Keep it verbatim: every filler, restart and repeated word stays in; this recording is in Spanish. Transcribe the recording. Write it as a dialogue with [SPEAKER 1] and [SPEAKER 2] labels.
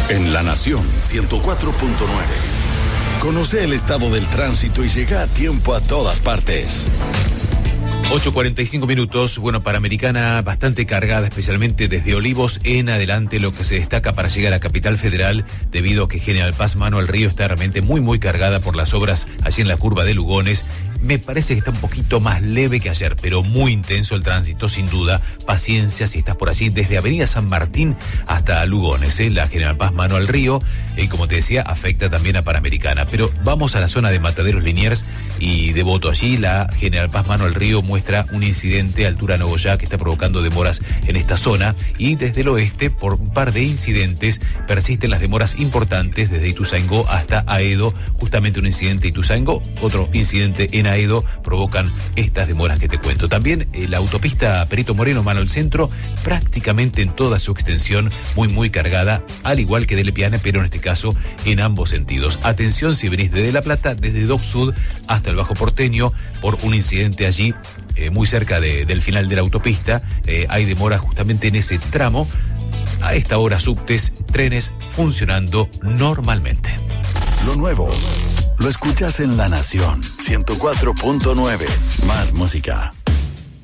[SPEAKER 1] En La Nación ciento cuatro punto nueve. Conoce el estado del tránsito y llega a tiempo a todas partes.
[SPEAKER 2] ocho cuarenta y cinco minutos, bueno, Panamericana bastante cargada, especialmente desde Olivos en adelante, lo que se destaca para llegar a Capital Federal, debido a que General Paz Mano al Río está realmente muy, muy cargada por las obras allí en la curva de Lugones. Me parece que está un poquito más leve que ayer, pero muy intenso el tránsito, sin duda. Paciencia si estás por allí, desde Avenida San Martín hasta Lugones, ¿eh? La General Paz Mano al Río, y eh, como te decía, afecta también a Panamericana. Pero vamos a la zona de Mataderos Liniers y Devoto. Allí la General Paz Mano al Río muestra un incidente a altura Nogoyá que está provocando demoras en esta zona, y desde el oeste, por un par de incidentes, persisten las demoras importantes desde Ituzaingó hasta Aedo. Justamente un incidente en Ituzaingó, otro incidente en Aedo provocan estas demoras que te cuento. También eh, la autopista Perito Moreno mano al centro, prácticamente en toda su extensión, muy muy cargada, al igual que de Lepiane, pero en este caso en ambos sentidos. Atención si venís desde La Plata, desde Dock Sud hasta el Bajo Porteño, por un incidente allí eh, muy cerca de, del final de la autopista. Eh, hay demoras justamente en ese tramo. A esta hora subtes, trenes funcionando normalmente.
[SPEAKER 1] Lo nuevo lo escuchas en La Nación ciento cuatro punto nueve. Más música.